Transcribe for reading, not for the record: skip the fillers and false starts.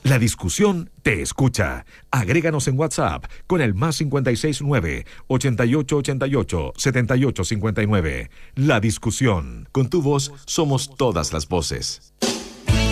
La discusión te escucha. Agréganos en WhatsApp con el +569 8888 7859. La discusión. Con tu voz somos todas las voces.